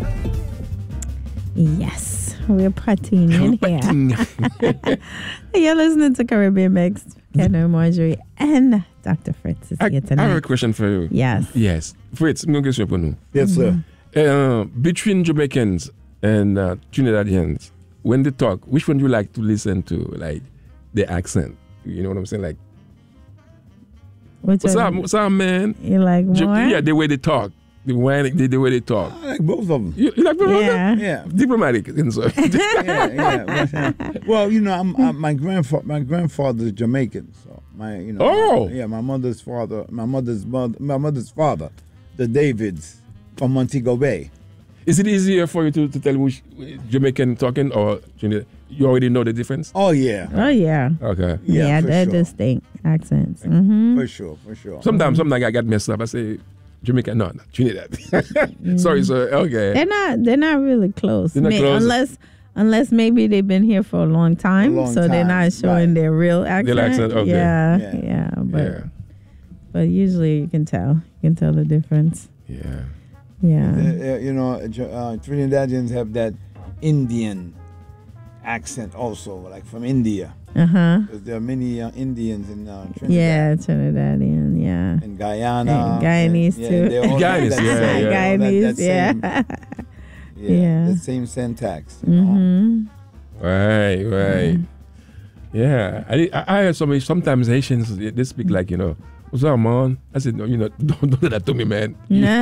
Yes, we're partying in here. You're listening to Caribbean Mix. Kenner Marjorie and Dr. Fritz is here tonight. I have a question for you. Yes. Yes. Fritz, I'm going to question for you. Yes, sir. Between Jamaicans and Trinidadians, when they talk, which one do you like to listen to? Like the accent. You know what I'm saying? Like, What's up, man? You like more? Yeah, the way they talk. The way they talk. I like both of them. You like both of them? Yeah. Diplomatic and so. Yeah. Well, you know, I'm my grandfather's Jamaican, so my my mother's father, my mother's father, the Davids from Montego Bay. Is it easier for you to tell which Jamaican talking or you already know the difference? Oh yeah. Okay. Yeah, they're sure. distinct accents. Mm-hmm. For sure. Sometimes I got messed up. I say Jamaican, no, Trinidad. Sorry, sir. Okay. They're not really close. They're not close. Unless maybe they've been here for a long time, they're not showing their real accent. Their accent, okay. Yeah. But usually you can tell the difference. Yeah. You know, Trinidadians have that Indian accent also, like from India. Because there are many Indians in Trinidad. Yeah, Trinidadian, yeah. And Guyana. And Guyanese too. Guyanese, yeah. The same syntax. You know? Right. Yeah. I heard sometimes Haitians, they speak like, you know, what's up, man? I said, no, you know, don't do that to me, man.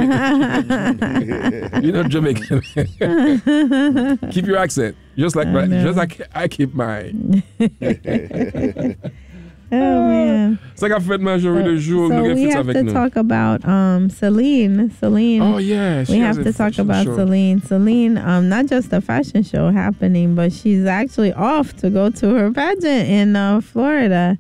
You're not Jamaican. Keep your accent. Just like I keep mine. Oh, man. C'est ça qu'a fait Marjorie le jour où so nous we have to talk about Celine. Oh, yeah. We have to talk about Celine. Celine, not just a fashion show happening, but she's actually off to go to her pageant in Florida.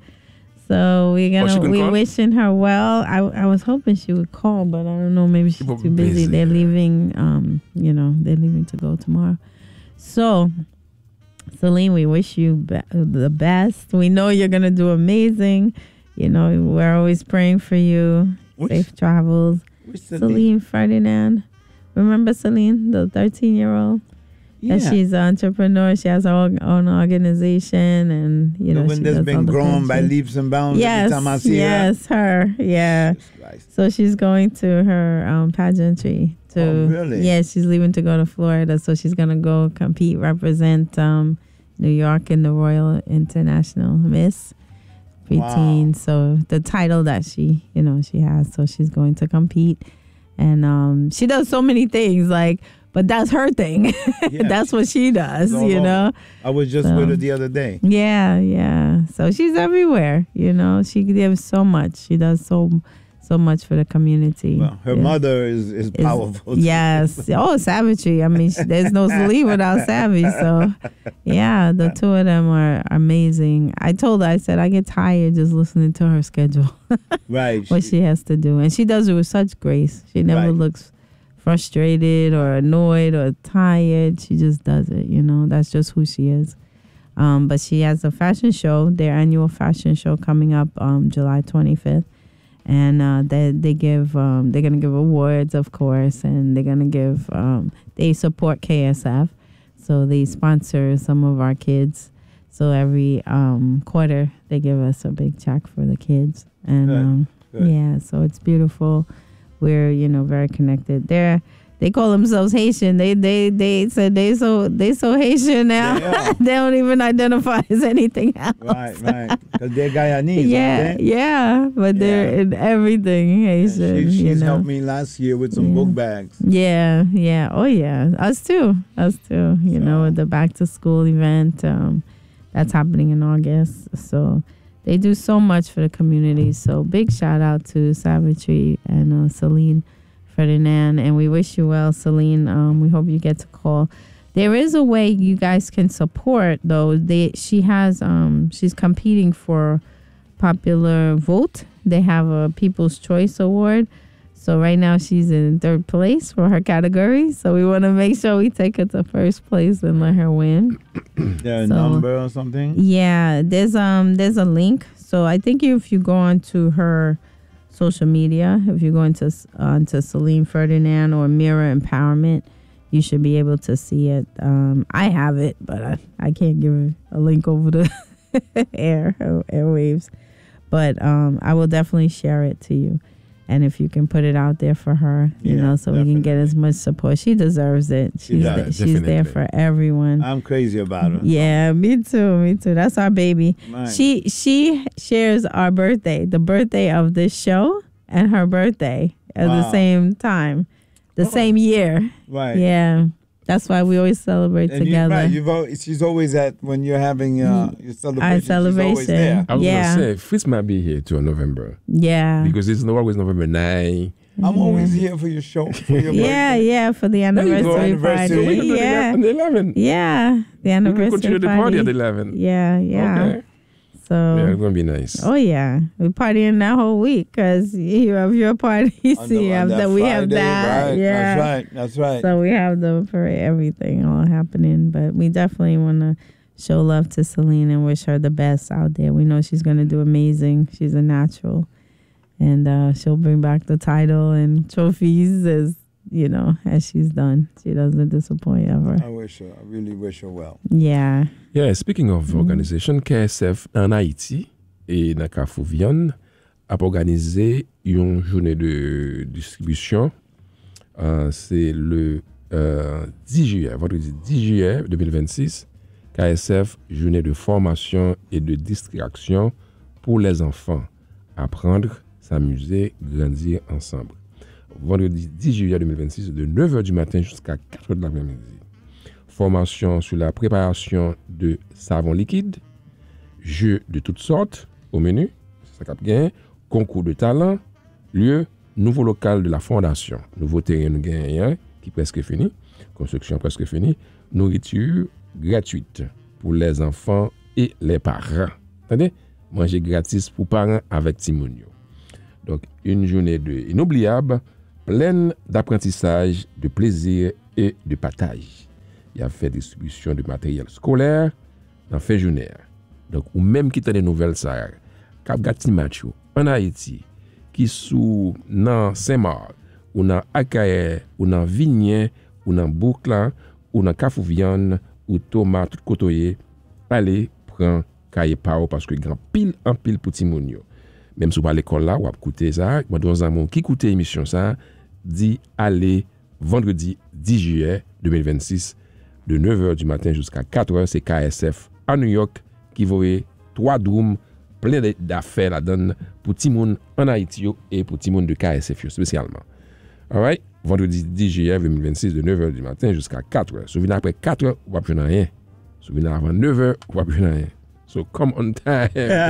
So we're wishing her well. I was hoping she would call, but I don't know. Maybe she's too busy. They're leaving. They're leaving to go tomorrow. So, Celine, we wish you the best. We know you're gonna do amazing. You know, we're always praying for you. Safe travels. Celine Ferdinand. Remember Celine, the 13-year-old? Yeah. She's an entrepreneur. She has her own organization, and the one that's been grown by leaps and bounds. Yes, every time I see her. Yeah. So she's going to her pageantry. Oh, really? Yeah, she's leaving to go to Florida. So she's gonna go compete, represent New York in the Royal International Miss Preteen. Wow. So the title that she has. So she's going to compete, and she does so many things But that's her thing. Yeah. That's what she does, you know. I was just with her the other day. Yeah. So she's everywhere, you know. She gives so much. She does so much for the community. Well, her mother is powerful. Yes. Oh, savagery. I mean, there's no Celine without savage. So, yeah, the two of them are amazing. I told her, I said, I get tired just listening to her schedule. Right. What she has to do. And she does it with such grace. She never looks frustrated or annoyed or tired. She just does it, you know. That's just who she is. But she has a fashion show, their annual fashion show coming up July 25th. And they're gonna give awards, of course, and they're gonna give they support KSF, so they sponsor some of our kids. So every quarter they give us a big check for the kids, and yeah, so it's beautiful. We're very connected. They call themselves Haitian. They said they so Haitian now. They don't even identify as anything else. Right. Because they're Guyanese. Yeah. But they're in everything Haitian. She's helped me last year with some book bags. Yeah. Oh yeah. Us too. You know, with the back to school event. That's happening in August. So they do so much for the community. So big shout out to Savagery and Celine Ferdinand, and we wish you well, Celine. We hope you get to call. There is a way you guys can support, though. She's competing for Popular Vote. They have a People's Choice Award. So right now she's in third place for her category. So we want to make sure we take her to first place and let her win. There a number or something? Yeah, there's a link. So I think if you go onto her social media, if you go into Celine Ferdinand or Mirror Empowerment, you should be able to see it. I have it, but I can't give a link over the airwaves. But I will definitely share it to you. And if you can put it out there for her, you know, so definitely. We can get as much support. She deserves it. She's there for everyone. I'm crazy about her. Yeah, me too. That's our baby. Right. She shares our birthday, the birthday of this show, and her birthday at the same time, same year. Right. Yeah. That's why we always celebrate together. She's always at when you're having your celebration. Our celebration. She's always there. I was going to say, Fritz might be here till November. Yeah. Because it's always November 9. I'm always here for your show. For your birthday. For the anniversary party. We can do on the 11th. Yeah. The anniversary we can continue the party at the 11th. Yeah. Okay. So yeah, it's going to be nice. Oh, yeah. We're partying that whole week because you have your party. We have that. Right. Yeah. That's right. So we have the parade, everything all happening. But we definitely want to show love to Celine and wish her the best out there. We know she's going to do amazing. She's a natural. And she'll bring back the title and trophies as she's done. She doesn't disappoint ever. I really wish her well. Yeah. Yeah, speaking of organization, KSF en Haïti et dans Kafouvian a organisé une journée de distribution. C'est le 10 juillet, vendredi 10 juillet 2026. KSF, journée de formation et de distraction pour les enfants. Apprendre, s'amuser, grandir ensemble. Vendredi 10 juillet 2026, de 9h du matin jusqu'à 4h de l'après-midi. Formation sur la préparation de savon liquide, jeux de toutes sortes au menu, c'est ça qu'il y a, concours de talent, lieu, nouveau local de la fondation, nouveau terrain gagnant qui est presque fini, construction presque finie, nourriture gratuite pour les enfants et les parents. Attendez, manger gratis pour parents avec Timonio. Donc, une journée inoubliable, pleine d'apprentissage, de plaisir et de partage. Il a fait distribution de matériel scolaire dans fin journée. Donc, ou même qui t'a des nouvelles, ça, Cap Gati Macho, en Haïti, qui sous dans Saint-Marc, ou dans Akaye, ou dans Vigné, ou dans Bouclan, ou dans Kafouvian, ou Thomas, tout côtoyer, allez, prendre Kaye Pao parce que grand pile en pile pour Timonio. Même si vous à l'école là, ou à écouter ça, moi, dans un monde qui écoute l'émission, ça, dit allez, vendredi 10 juillet 2026, de 9h du matin jusqu'à 4h, c'est KSF à New York qui voyait 3 dômes plein d'affaires là-dedans pour Timoun en Haïti et pour Timoun de KSF spécialement. Alright? Vendredi 10 juillet 2026, de 9h du matin jusqu'à 4h. Souvenez après 4h, vous ne pouvez rien. Souvenez avant 9h, vous ne pouvez rien. So come on time.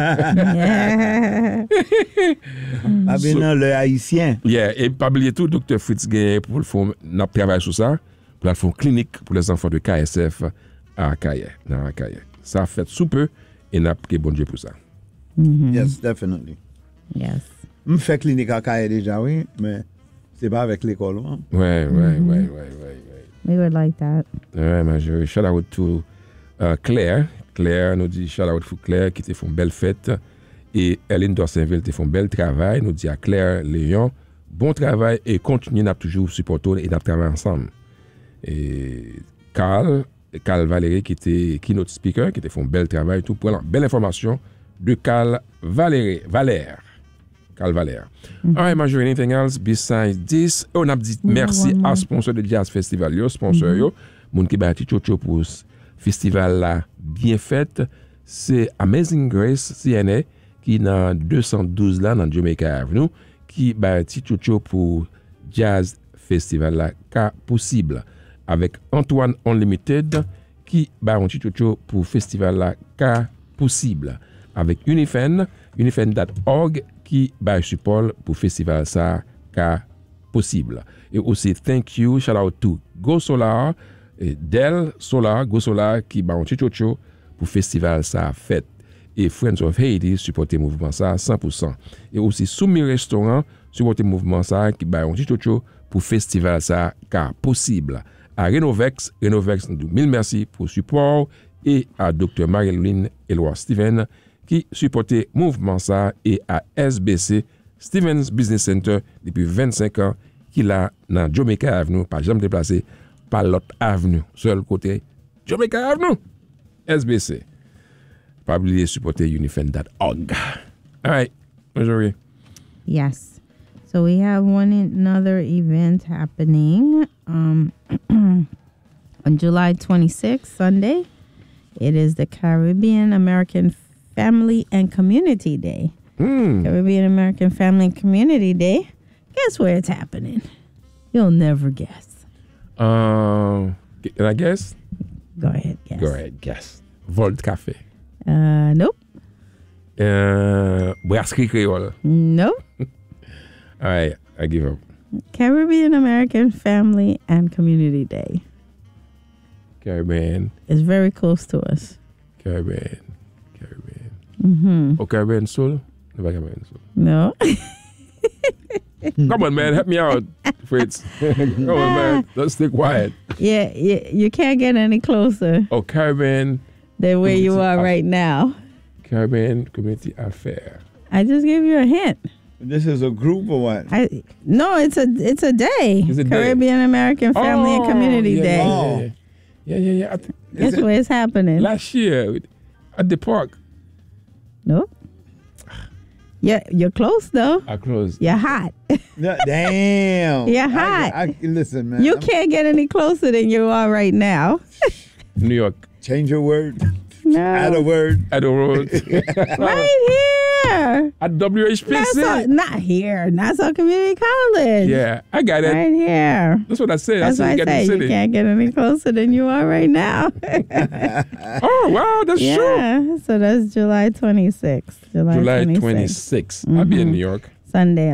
Le haïtien. Yeah, et pas oublier tout, Dr. Fritz Gay pour le fond, n'a travaillé sur ça, plateforme clinique pour les enfants de KSF à Akaye. Ça fait sous peu et n'a pris bon Dieu pour ça. Yes, definitely. Yes. Je fais clinique à Akaye déjà, oui, mais c'est pas avec l'école. Hein? Ouais. We would like that. Ouais, majeur. Shout out to Claire. Claire nous dit shout out pour Claire qui te font belle fête et Hélène Dorsainville te font bel travail. Nous dit à Claire Léon bon travail et continuez à toujours supporter et à travailler ensemble. Et Carl Valérie qui était keynote speaker qui te font bel travail tout pour belle information de Carl Valère. Alright, major, anything else besides this? On a dit merci à sponsor de Jazz Festival yo, sponsor yo, moun ki ba ti chocho pour festival là bien fait, c'est Amazing Grace CNA qui dans 212 là dans Jamaica Avenue qui ba ti chocho pour Jazz Festival là ka possible avec Antoine Unlimited qui ba un ti chocho pour festival là ka possible avec unifen.org qui ba support pour festival ça ka possible. Et aussi thank you, shout out to Go Solar et Del Solar, Go Solar qui ba un chichocho pour festival ça fête. Et Friends of Haiti supporter mouvement ça 100%. Et aussi Soumi Restaurant supporter mouvement ça qui ba un chichocho pour festival ça ka possible. À Renovex nous mille merci pour support et à Dr. Marilyn Eloi Steven qui supportait mouvement ça et à SBC Stevens Business Center depuis 25 ans qui là dans Jamaica Avenue pas jamais déplacé pas l'autre avenue. Seul côté, Jamaica Avenue. SBC. Pas oublier supporter unifen.org. All right, Marjorie. Yes. So we have another event happening on July 26th, Sunday. It is the Caribbean American Family and Community Day. Caribbean American Family and Community Day. Guess where it's happening? You'll never guess. Can I guess? Go ahead, guess. Go ahead, guess. Volt Café. Nope. Brasserie Creole. Nope. All right, I give up. Caribbean American Family and Community Day. Caribbean. It's very close to us. Caribbean. Mm-hmm. Oh, Caribbean Soul? Never Caribbean Soul. No. Come on, man. Help me out, Fritz. Come on, man. Let's stay quiet. Yeah, you can't get any closer Oh, Caribbean. than where you are right now. Caribbean Community Affair. I just gave you a hint. This is a group or what? No, it's a day. It's a day. Caribbean American Family and Community Day. Oh. Yeah. Guess where it's happening? Last year at the park. Nope. Yeah, you're close though. I closed. You're hot. No, damn. You're hot. Listen, man. You can't get any closer than you are right now. New York. Change your word. No. Add a word. At the road. Right here. At WHPC. Not here. Nassau Community College. Yeah, I got it. Right here. That's what I said. That's why I say you can't get any closer than you are right now. Oh, wow, that's true. Yeah, so that's July 26th. July 26th. I'll be in New York. Sunday,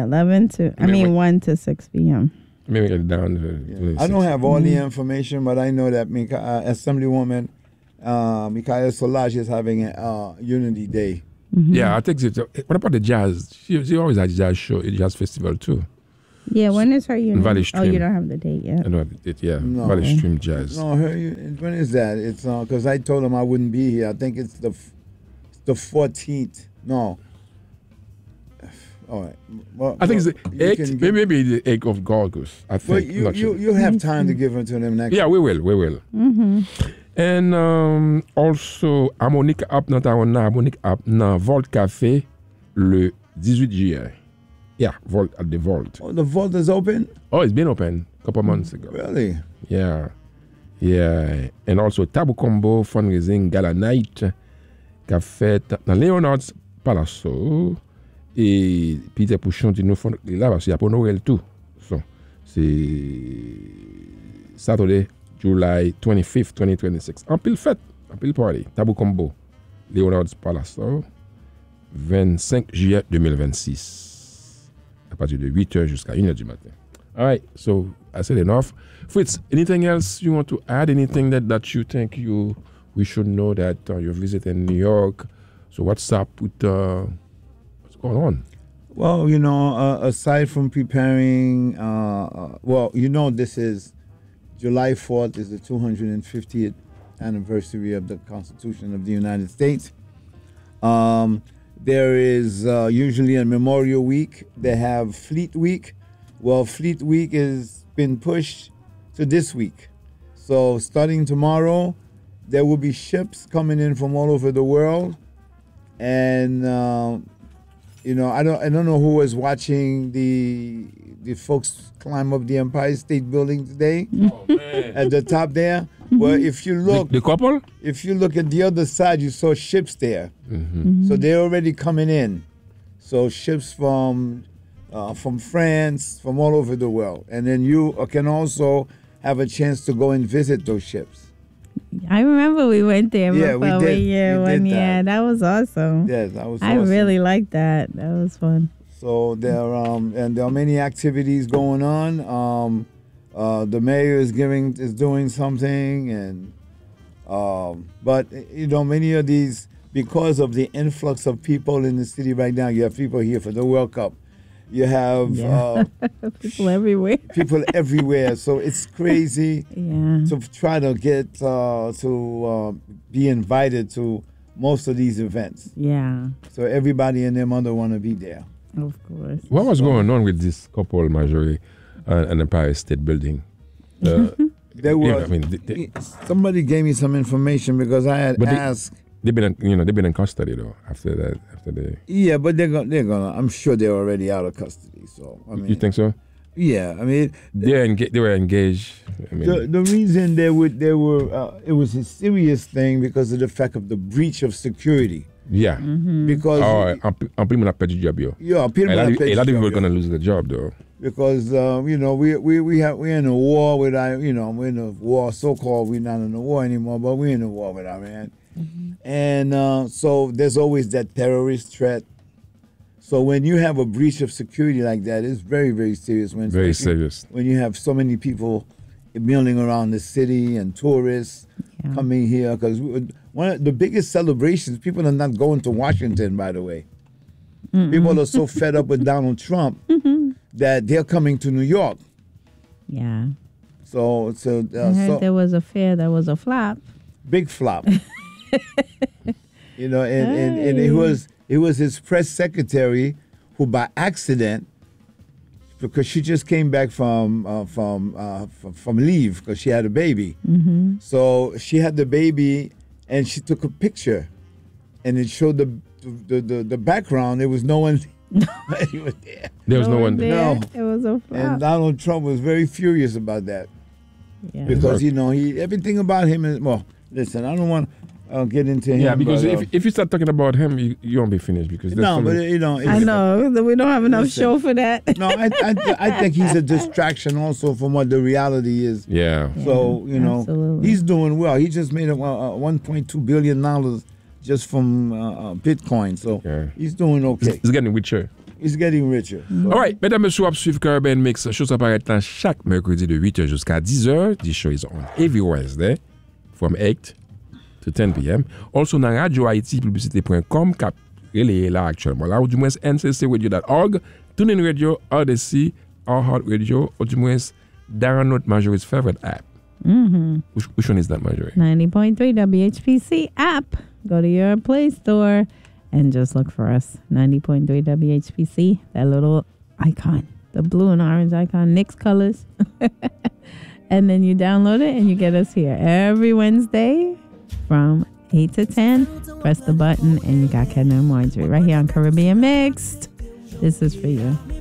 1 to 6 p.m. Maybe get it down to I don't have all the information, but I know that Assemblywoman Michaela Solage is having a Unity Day. Mm-hmm. Yeah, I think what about the jazz? She always has a jazz show, a jazz festival too. Yeah, when is her Unity? Valley Stream. Oh, you don't have the date yet. I know it, yeah. No. Valley Stream Jazz. No, when is that? It's because I told him I wouldn't be here. I think it's the 14th. No. All right. Well, I think it's the 8th, maybe the 8th of August. I think. But you have time to give it to them next. Yeah, we will. Mm-hmm. And also, Harmonic App, Harmonic App, Volt Café, le 18 juillet. Yeah, Volt at the Volt. Oh, the Vault is open? Oh, it's been open a couple months ago. Really? Yeah. And also, Tabu Combo Fundraising Gala Night, qu'a fait dans Leonard's Palazzo. Et Peter Pouchon dit nous font là parce qu'il y a pour Noël tout. So, c'est Saturday, July 25th, 2026. En pile fête, en pile party. Tabu Combo, Leonard's Palazzo, 25 juillet 2026. À partir de 8h jusqu'à 1h du matin. All right, so I said enough. Fritz, anything else you want to add? Anything that you think we should know that you're visiting New York? So what's up with what's going on? Well, aside from preparing, this is July 4th is the 250th anniversary of the Constitution of the United States. There is usually a Memorial Week. They have Fleet Week. Well, Fleet Week has been pushed to this week. So starting tomorrow, there will be ships coming in from all over the world. And, I don't know who was watching the folks climb up the Empire State Building today. Oh, man. At the top there. Well, if you look, the couple? If you look at the other side, you saw ships there. Mm-hmm. So they're already coming in. So ships from France, from all over the world, and then you can also have a chance to go and visit those ships. I remember we went there. Yeah, we did. One year. That was awesome. Yes, that was. I awesome. really liked that. That was fun. So there are many activities going on. The mayor is doing something, and but many of these, because of the influx of people in the city right now, you have people here for the World Cup. You have people everywhere. People everywhere. So it's crazy to try to get to be invited to most of these events. Yeah. So everybody and their mother want to be there. Of course. What was going on with this couple, Marjorie, and the Empire State Building? They were. I mean, somebody gave me some information because I had asked. They've been in custody though after that. Yeah, but they're gonna. I'm sure they're already out of custody. So I mean, you think so? Yeah, I mean, they were engaged. I mean, the reason they were it was a serious thing because of the fact of the breach of security. Yeah. Mm-hmm. Because en plus, on a perdu job yo. Yeah, people a lot of people are gonna lose their job though. Because we're in a war with we're in a war, so-called. We're not in a war anymore, but we're in a war with Iran. Mm-hmm. And so there's always that terrorist threat. So when you have a breach of security like that, it's very, very serious. Very serious. When you have so many people milling around the city and tourists coming here, because one of the biggest celebrations, people are not going to Washington, by the way. Mm-hmm. People are so fed up with Donald Trump that they're coming to New York. Yeah. So I heard there was a fair that was a flop. Big flop. And it was his press secretary who, by accident, because she just came back from leave because she had a baby. Mm-hmm. So she had the baby, and she took a picture, and it showed the background. There was no one. There. There was no one there. No, it was a flop. And Donald Trump was very furious about that because everything about him is Listen, I don't want. I'll get into him. Yeah, because if you start talking about him, you won't be finished. Because I know we don't have enough show for that. No, I think he's a distraction also from what the reality is. Yeah. So absolutely. He's doing well. He just made $1.2 billion just from Bitcoin. So he's doing okay. He's getting richer. He's getting richer. So. All right, mesdames, messieurs, suivre Caribbean Mix. Chose apparaît chaque mercredi de 8h jusqu'à 10h. This show is on every Wednesday from 8 to 10 p.m. Also, dans Radio Haïti, publicité.com, cap relayé là actuellement. Là, ou du moins, nccradio.org, TuneIn Radio, Odyssey, iHeart Radio, ou du moins, download Marjorie's favorite app. Mm-hmm. Which one is that, Marjorie? 90.3 WHPC app. Go to your Play Store and just look for us. 90.3 WHPC, that little icon, the blue and orange icon, Nick's colors. And then you download it and you get us here every Wednesday from 8 to 10. Press the button and you got Kedna and Marjorie right here on Caribbean Mixed. This is for you.